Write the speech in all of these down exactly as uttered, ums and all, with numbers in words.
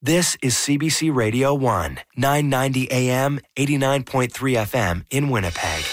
This is C B C Radio one, nine ninety A M, eighty-nine point three F M in Winnipeg.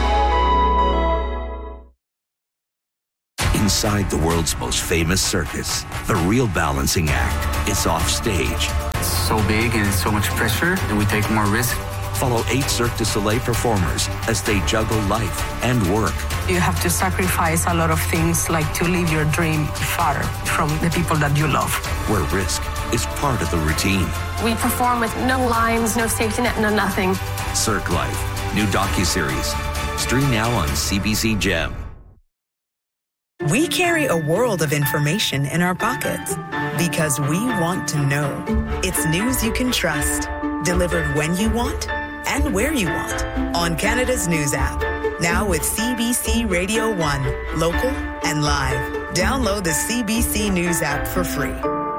Inside the world's most famous circus, the real balancing act is off stage. It's so big and it's so much pressure that we take more risk. Follow eight Cirque du Soleil performers as they juggle life and work. You have to sacrifice a lot of things, like to live your dream far from the people that you love. Where risk is part of the routine. We perform with no lines, no safety net, no nothing. Cirque Life, new docuseries. Stream now on C B C Gem. We carry a world of information in our pockets because we want to know. It's news you can trust, delivered when you want and where you want on Canada's News app. Now with C B C Radio one, local and live. Download the C B C News app for free.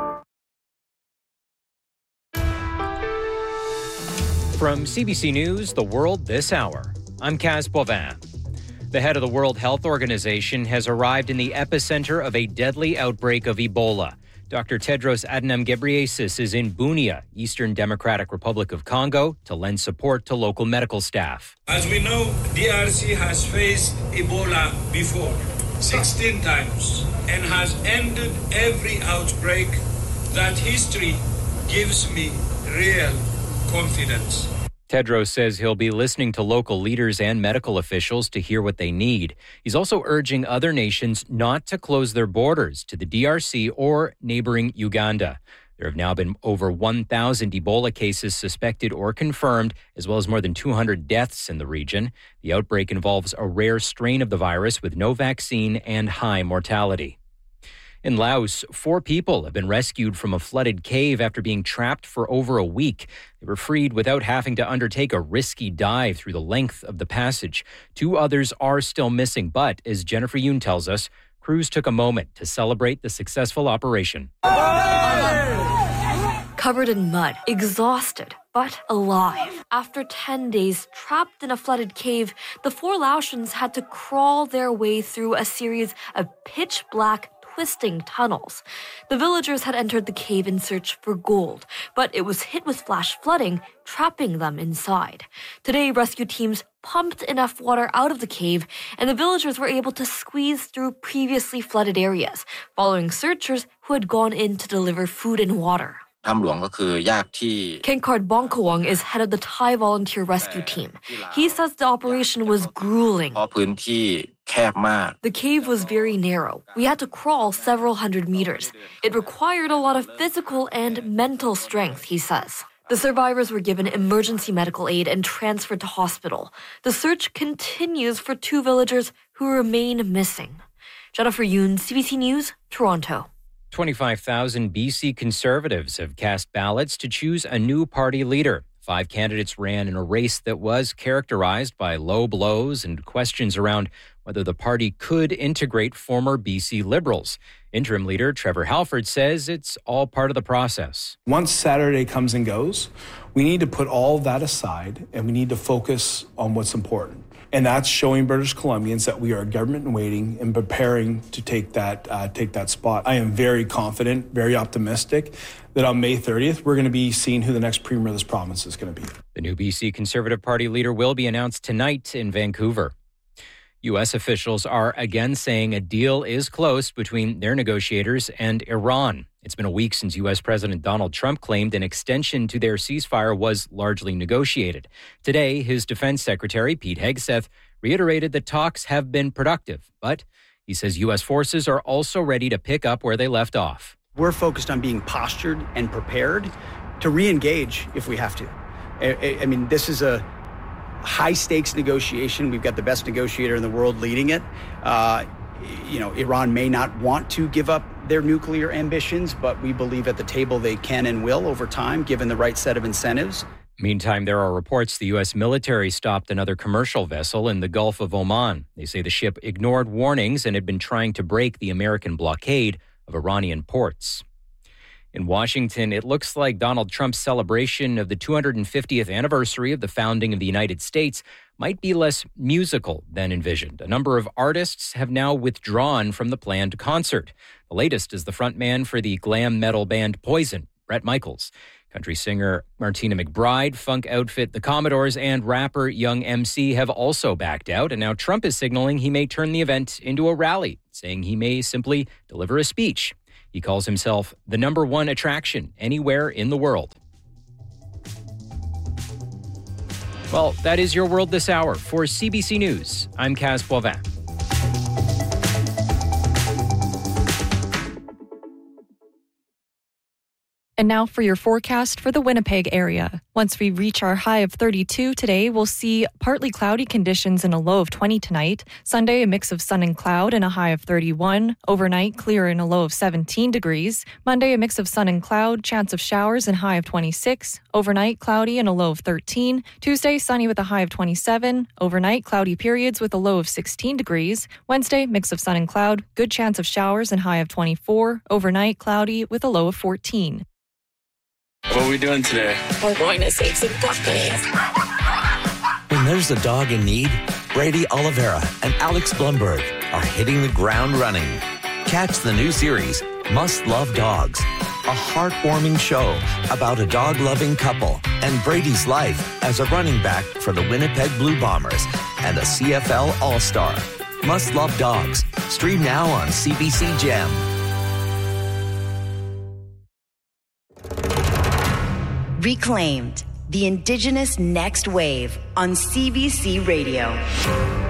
From C B C News, The World This Hour, I'm Kaz Bovin. The head of the World Health Organization has arrived in the epicenter of a deadly outbreak of Ebola. Doctor Tedros Adhanom Ghebreyesus is in Bunia, Eastern Democratic Republic of Congo, to lend support to local medical staff. As we know, D R C has faced Ebola before, sixteen times, and has ended every outbreak. That history gives me real confidence. Tedros says he'll be listening to local leaders and medical officials to hear what they need. He's also urging other nations not to close their borders to the D R C or neighboring Uganda. There have now been over one thousand Ebola cases suspected or confirmed, as well as more than two hundred deaths in the region. The outbreak involves a rare strain of the virus with no vaccine and high mortality. In Laos, four people have been rescued from a flooded cave after being trapped for over a week. They were freed without having to undertake a risky dive through the length of the passage. Two others are still missing, but as Jennifer Yoon tells us, crews took a moment to celebrate the successful operation. Covered in mud, exhausted, but alive. After ten days trapped in a flooded cave, the four Laotians had to crawl their way through a series of pitch-black twisting tunnels. The villagers had entered the cave in search for gold, but it was hit with flash flooding, trapping them inside. Today, rescue teams pumped enough water out of the cave, and the villagers were able to squeeze through previously flooded areas, following searchers who had gone in to deliver food and water. Kenkard Bongkawang is head of the Thai volunteer rescue team. He says the operation was grueling. The cave was very narrow. We had to crawl several hundred meters. It required a lot of physical and mental strength, he says. The survivors were given emergency medical aid and transferred to hospital. The search continues for two villagers who remain missing. Jennifer Yoon, C B C News, Toronto. twenty-five thousand B C Conservatives have cast ballots to choose a new party leader. Five candidates ran in a race that was characterized by low blows and questions around whether the party could integrate former B C Liberals. Interim leader Trevor Halford says it's all part of the process. Once Saturday comes and goes, we need to put all that aside and we need to focus on what's important. And that's showing British Columbians that we are a government in waiting and preparing to take that uh, take that spot. I am very confident, very optimistic that on May thirtieth, we're going to be seeing who the next premier of this province is going to be. The new B C Conservative Party leader will be announced tonight in Vancouver. U S officials are again saying a deal is close between their negotiators and Iran. It's been a week since U S President Donald Trump claimed an extension to their ceasefire was largely negotiated. Today, his defense secretary, Pete Hegseth, reiterated that talks have been productive, but he says U S forces are also ready to pick up where they left off. We're focused on being postured and prepared to re-engage if we have to. I, I mean, this is a high-stakes negotiation. We've got the best negotiator in the world leading it. Uh, you know, Iran may not want to give up their nuclear ambitions, but we believe at the table they can and will over time, given the right set of incentives. Meantime, there are reports the U S military stopped another commercial vessel in the Gulf of Oman. They say the ship ignored warnings and had been trying to break the American blockade of Iranian ports. In Washington, it looks like Donald Trump's celebration of the two hundred fiftieth anniversary of the founding of the United States might be less musical than envisioned. A number of artists have now withdrawn from the planned concert. The latest is the frontman for the glam metal band Poison, Bret Michaels. Country singer Martina McBride, funk outfit The Commodores, and rapper Young M C have also backed out, and now Trump is signaling he may turn the event into a rally, saying he may simply deliver a speech. He calls himself the number one attraction anywhere in the world. Well, that is your world this hour. For C B C News, I'm Kaz Poivin. And now for your forecast for the Winnipeg area. Once we reach our high of thirty-two today, we'll see partly cloudy conditions and a low of twenty tonight. Sunday, a mix of sun and cloud and a high of thirty-one. Overnight, clear and a low of seventeen degrees. Monday, a mix of sun and cloud, chance of showers and high of twenty-six. Overnight, cloudy and a low of thirteen. Tuesday, sunny with a high of twenty-seven. Overnight, cloudy periods with a low of sixteen degrees. Wednesday, mix of sun and cloud, good chance of showers and high of twenty-four. Overnight, cloudy with a low of fourteen. What are we doing today? We're going to save some puppies. When there's a dog in need, Brady Oliveira and Alex Blumberg are hitting the ground running. Catch the new series, Must Love Dogs, a heartwarming show about a dog-loving couple and Brady's life as a running back for the Winnipeg Blue Bombers and a C F L All-Star. Must Love Dogs. Stream now on C B C Gem. Reclaimed, the Indigenous Next Wave on C B C Radio.